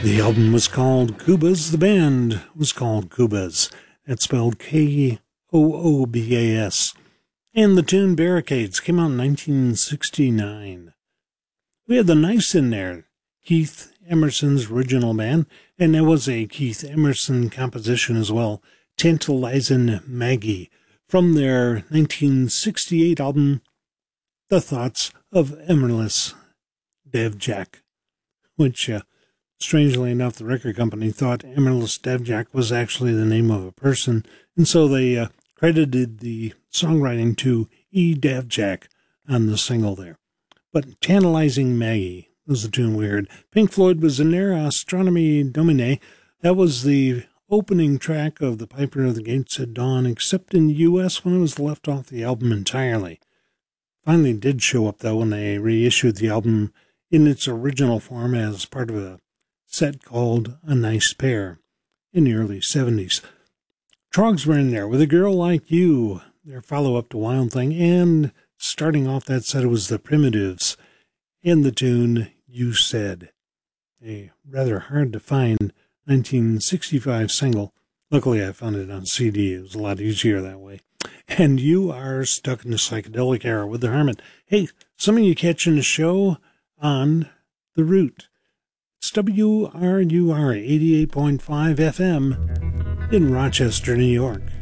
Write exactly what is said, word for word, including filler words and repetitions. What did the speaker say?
The album was called Koobas. The band was called Koobas. That's spelled K O O B A S. And the tune Barricades came out in nineteen sixty-nine. We had the Nice in there, Keith Emerson's original band, and there was a Keith Emerson composition as well, Tantalizing Maggie, from their nineteen sixty-eight album, The Thoughts of Emerless Devjak, which, uh, strangely enough, the record company thought Emerless Devjak was actually the name of a person, and so they uh, credited the songwriting to E. Devjak on the single there. But Tantalizing Maggie was the tune we heard. Pink Floyd was in there, Astronomy Domine. That was the opening track of The Piper of the Gates at Dawn, except in the U S when it was left off the album entirely. Finally did show up, though, when they reissued the album in its original form as part of a set called A Nice Pair in the early seventies. Trogs were in there with A Girl Like You, their follow-up to Wild Thing, and starting off that set, it was the Primitives and the tune You Said, a rather hard-to-find nineteen sixty-five single. Luckily, I found it on C D. It was a lot easier that way. And you are stuck in the psychedelic era with the Hermit. Hey, some of you catching the show on The Root. It's W R U R eighty-eight point five F M in Rochester, New York.